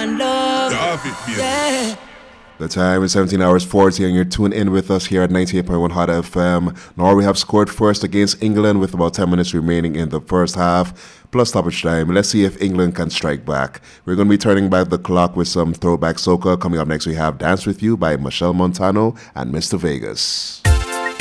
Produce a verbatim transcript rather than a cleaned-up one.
and love. Yeah. The time is seventeen hours forty, and you're tuned in with us here at ninety-eight point one Hot F M. Norway have scored first against England with about ten minutes remaining in the first half, plus stoppage time. Let's see if England can strike back. We're going to be turning back the clock with some throwback soca. Coming up next, we have Dance With You by Michelle Montano and Mister Vegas.